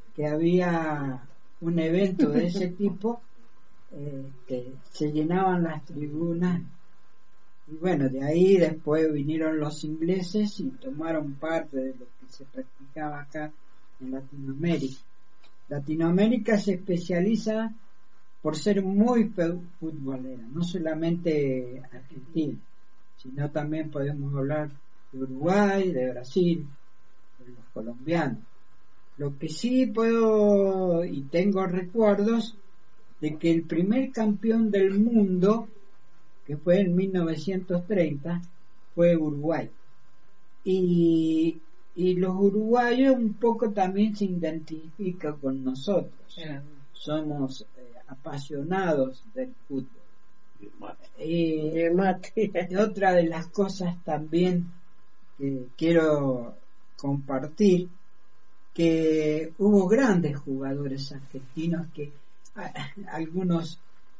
que había un evento de ese tipo, se llenaban las tribunas. Y bueno, de ahí después vinieron los ingleses y tomaron parte de lo que se practicaba acá en Latinoamérica. Latinoamérica se especializa por ser muy futbolera, no solamente Argentina, sino también podemos hablar de Uruguay, de Brasil, de los colombianos. Lo que sí puedo y tengo recuerdos de que el primer campeón del mundo, que fue en 1930, fue Uruguay. Y los uruguayos un poco también se identifican con nosotros. Somos apasionados del fútbol. Y otra de las cosas también que quiero compartir, que hubo grandes jugadores argentinos que algunos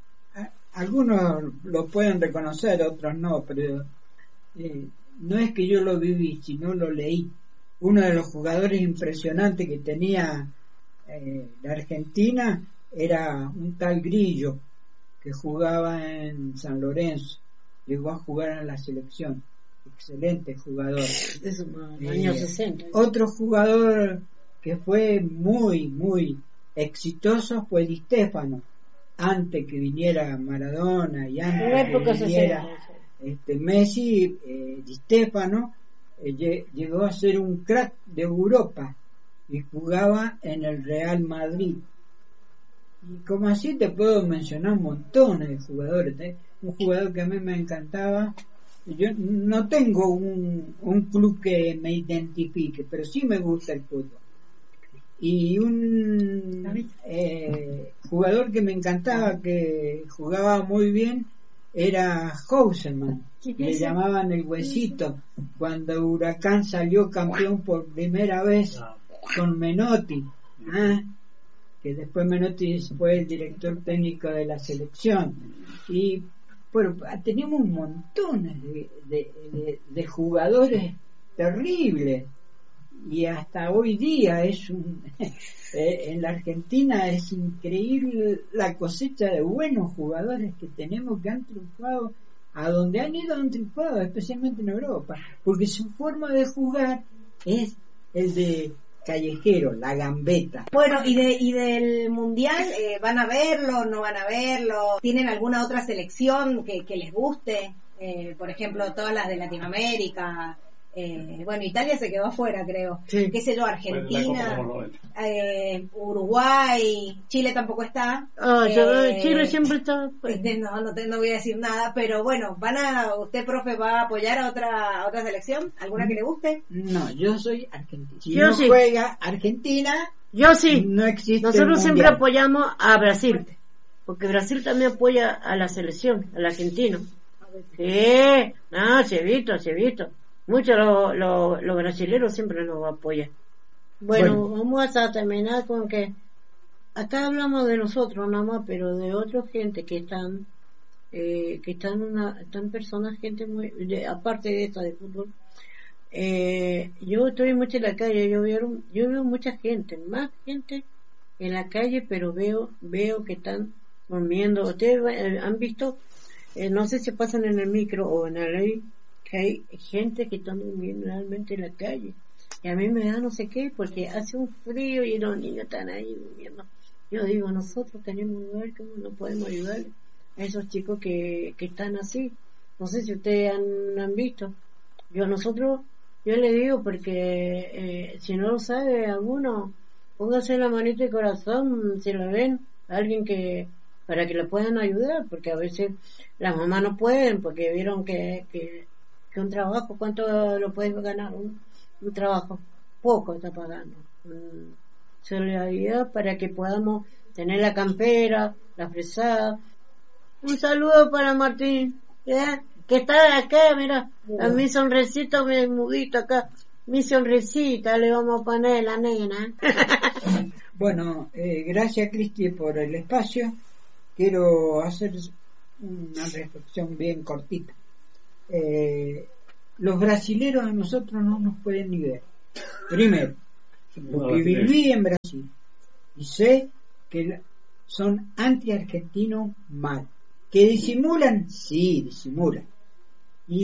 lo pueden reconocer, otros no, pero no es que yo lo viví, sino lo leí. Uno de los jugadores impresionantes que tenía la Argentina era un tal Grillo, que jugaba en San Lorenzo, llegó a jugar en la selección, excelente jugador. Años 60. Otro jugador que fue muy exitoso fue Di Stéfano, antes que viniera Maradona y antes que viniera Messi. Di Stéfano llegó a ser un crack de Europa y jugaba en el Real Madrid. Y como así te puedo mencionar montones de jugadores. Un jugador que a mí me encantaba, yo no tengo un club que me identifique, pero sí me gusta el fútbol. Y un jugador que me encantaba, que jugaba muy bien, era Houseman, le llamaban el Huesito, cuando Huracán salió campeón por primera vez con Menotti, que después Menotti fue el director técnico de la selección. Y bueno, tenemos un montón de jugadores terribles, y hasta hoy día en la Argentina es increíble la cosecha de buenos jugadores que tenemos, que han triunfado a donde han ido, han triunfado, especialmente en Europa, porque su forma de jugar es el de callejero, la gambeta. Bueno, y del mundial, ¿van a verlo, no van a verlo? ¿Tienen alguna otra selección que les guste? Por ejemplo, todas las de Latinoamérica. Bueno, Italia se quedó afuera, creo. Sí. ¿Qué sé yo? Argentina, Uruguay, Chile tampoco está. Chile siempre está. No voy a decir nada, pero bueno, ¿usted, profe, va a apoyar a otra selección? ¿Alguna que le guste? No, yo soy argentino. Si yo no sí. juega Argentina, yo sí. No existe. Nosotros siempre apoyamos a Brasil, porque Brasil también apoya a la selección, al argentino. Sí, no, se ha visto. Muchos los brasileños siempre los apoyan. Bueno, vamos a terminar con que acá hablamos de nosotros nada más, pero de otra gente que están personas, gente muy aparte de esta de fútbol. Yo estoy mucho en la calle, yo veo mucha gente, más gente en la calle, pero veo que están durmiendo. Ustedes han visto, no sé si pasan en el micro o en la ley, que hay gente que está durmiendo realmente en la calle, y a mí me da no sé qué, porque hace un frío y los niños están ahí durmiendo. Yo digo, nosotros tenemos un lugar, ¿cómo no podemos ayudar a esos chicos que están así? No sé si ustedes han visto. Yo le digo, porque si no lo sabe alguno, póngase la manita de corazón si lo ven, alguien para que lo puedan ayudar, porque a veces las mamás no pueden, porque vieron que un trabajo, ¿cuánto lo puedes ganar? Un trabajo, poco está pagando. Solidaridad para que podamos tener la campera, la fresada. Un saludo para Martín, que está acá, mira, a mi sonrisita, mi mudito acá, mi sonrisita le vamos a poner la nena. Bueno, gracias Cristi por el espacio. Quiero hacer una reflexión bien cortita. Los brasileros a nosotros no nos pueden ni ver. Primero, porque viví en Brasil, y sé que son anti-argentinos mal. ¿Que disimulan? Sí, disimulan. Y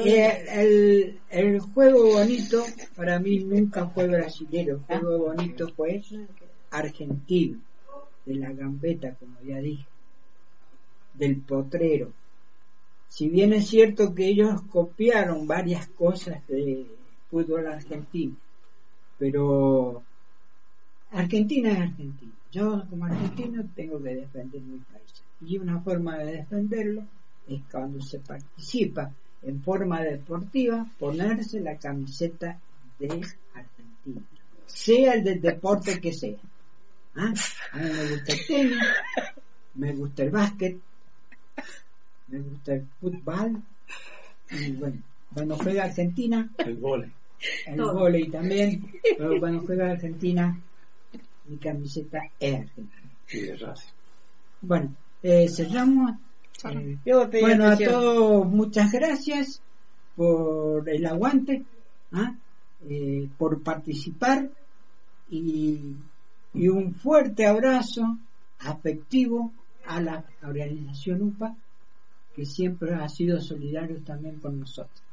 el juego bonito para mí nunca fue brasilero, el juego bonito fue argentino, de la gambeta, como ya dije, del potrero. Si bien es cierto que ellos copiaron varias cosas de fútbol argentino, pero Argentina es Argentina. Yo como argentino tengo que defender mi país, y una forma de defenderlo es cuando se participa en forma deportiva, ponerse la camiseta de Argentina, sea el del deporte que sea. A mí me gusta el tenis, me gusta el básquet, me gusta el fútbol, y bueno, cuando juega Argentina, el vóley también, pero cuando juega Argentina, mi camiseta es Argentina. Sí, de Racing. Bueno, cerramos. Bueno, a todos muchas gracias por el aguante, por participar, y un fuerte abrazo afectivo a la organización UPA, que siempre ha sido solidario también con nosotros.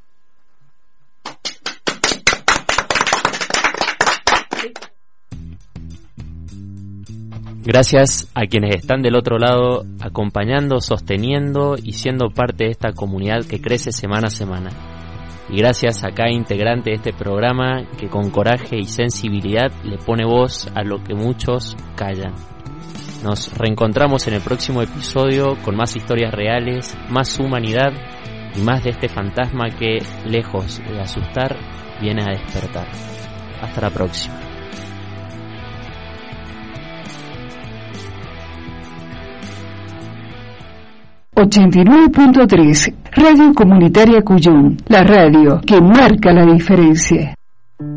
Gracias a quienes están del otro lado, acompañando, sosteniendo y siendo parte de esta comunidad que crece semana a semana. Y gracias a cada integrante de este programa que con coraje y sensibilidad le pone voz a lo que muchos callan. Nos reencontramos en el próximo episodio con más historias reales, más humanidad y más de este fantasma que, lejos de asustar, viene a despertar. Hasta la próxima. ...89.3... Radio Comunitaria Cuyón... la radio que marca la diferencia.